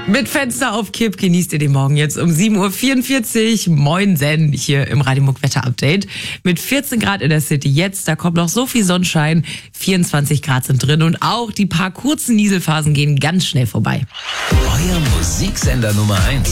Mit Fenster auf Kipp genießt ihr den Morgen jetzt um 7.44 Uhr. Moinsen hier im Radio Muck Wetter Update. Mit 14 Grad in der City jetzt, da kommt noch so viel Sonnenschein. 24 Grad sind drin und auch die paar kurzen Nieselphasen gehen ganz schnell vorbei. Euer Musiksender Nummer 1.